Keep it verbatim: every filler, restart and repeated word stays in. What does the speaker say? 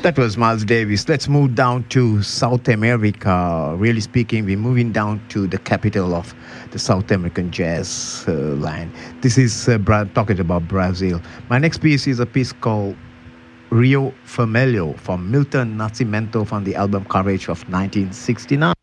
That was Miles Davis. Let's move down to South America. Really speaking, we're moving down to the capital of the South American jazz uh, land. This is uh, Bra- talking about Brazil. My next piece is a piece called Rio Vermelho from Milton Nascimento from the album Courage of nineteen sixty-nine.